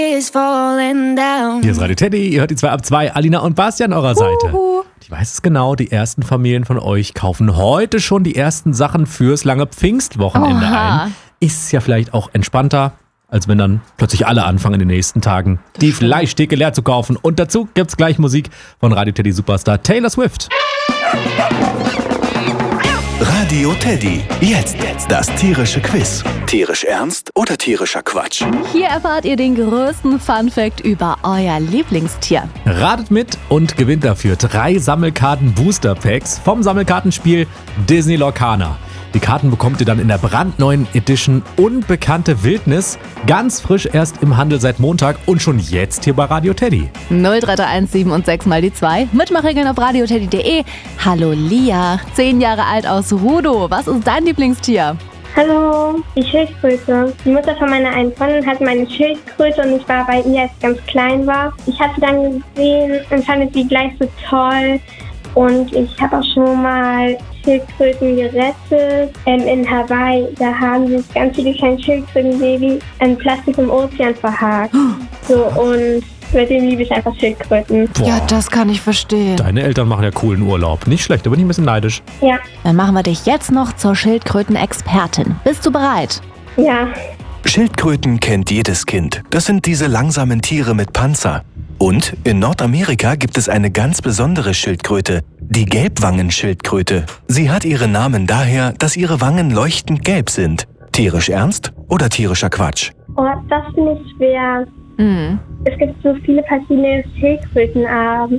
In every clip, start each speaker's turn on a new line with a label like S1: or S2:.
S1: Hier ist
S2: Radio Teddy, ihr hört die 2 ab 2, Alina und Basti an eurer Seite. Ich weiß es genau, die ersten Familien von euch kaufen heute schon die ersten Sachen fürs lange Pfingstwochenende ein. Ist ja vielleicht auch entspannter, als wenn dann plötzlich alle anfangen in den nächsten Tagen die Fleischtheke leer zu kaufen. Und dazu gibt's gleich Musik von Radio Teddy Superstar Taylor Swift.
S3: Radio Teddy, jetzt das tierische Quiz. Tierisch ernst oder tierischer Quatsch?
S4: Hier erfahrt ihr den größten Funfact über euer Lieblingstier.
S2: Ratet mit und gewinnt dafür 3 Sammelkarten-Booster-Packs vom Sammelkartenspiel Disney Lorcaner. Die Karten bekommt ihr dann in der brandneuen Edition Unbekannte Wildnis. Ganz frisch erst im Handel seit Montag und schon jetzt hier bei Radio Teddy.
S4: 0331 7 und 6 mal die 2. Mitmachregeln auf radioteddy.de. Hallo Lia, 10 Jahre alt aus Rudow. Was ist dein Lieblingstier?
S5: Hallo, die Schildkröte. Die Mutter von meiner einen Freundin hat meine Schildkröte und ich war bei ihr, als ich ganz klein war. Ich habe sie dann gesehen und fand sie gleich so toll. Und ich habe auch schon mal Schildkröten gerettet. In Hawaii, da haben sich ganz viele kleine Schildkrötenbaby in Plastik im Ozean verhakt. So, und seitdem liebe ich einfach Schildkröten.
S2: Boah,
S4: Ja, das kann ich verstehen.
S2: deine Eltern machen ja coolen Urlaub. Nicht schlecht, aber nicht ein bisschen neidisch.
S5: Ja,
S4: Dann machen wir dich jetzt noch zur Schildkröten-Expertin. Bist du bereit?
S5: ja.
S3: Schildkröten kennt jedes Kind. Das sind diese langsamen Tiere mit Panzer. Und in Nordamerika gibt es eine ganz besondere Schildkröte, die Gelbwangenschildkröte. Sie hat ihren Namen daher, dass ihre Wangen leuchtend gelb sind. Tierisch ernst oder tierischer Quatsch?
S5: Oh, das finde ich schwer. Es gibt so viele verschiedene Schildkrötenarten.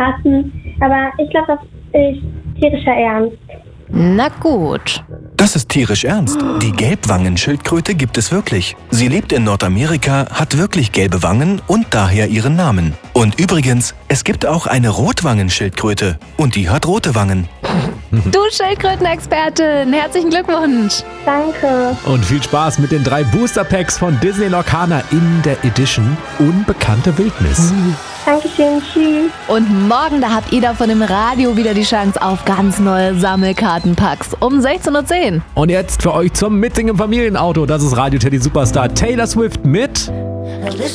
S5: Aber ich glaube, das ist tierischer Ernst.
S4: Na gut.
S3: Das ist tierisch ernst. Die Gelbwangenschildkröte gibt es wirklich. Sie lebt in Nordamerika, hat wirklich gelbe Wangen und daher ihren Namen. Und übrigens, es gibt auch eine Rotwangenschildkröte und die hat rote Wangen.
S4: Du Schildkröten-Expertin, herzlichen Glückwunsch.
S5: Danke.
S2: Und viel Spaß mit den 3 Booster-Packs von Disney Lorcaner in der Edition Unbekannte Wildnis.
S5: Dankeschön. Tschüss.
S4: Und morgen, da habt ihr da von dem Radio wieder die Chance auf ganz neue Sammelkartenpacks um 16:10 Uhr.
S2: Und jetzt für euch zum Mitsingen im Familienauto. Das ist Radio Teddy Superstar Taylor Swift mit